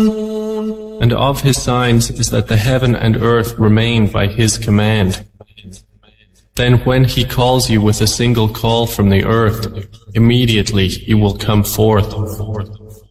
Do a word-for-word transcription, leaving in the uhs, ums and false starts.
And of his signs is that the heaven and earth remain by his command. Then when he calls you with a single call from the earth, immediately you will come forth.